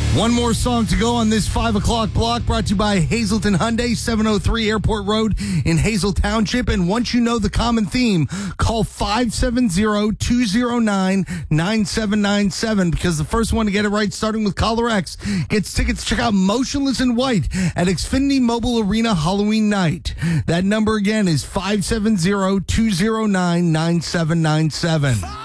One more song to go on this 5 o'clock block, brought to you by Hazleton Hyundai, 703 Airport Road in Hazel Township. And once you know the common theme, call 570-209-9797, because the first one to get it right, starting with Caller X, gets tickets to check out Motionless in White at Xfinity Mobile Arena Halloween night. That number again is 570-209-9797.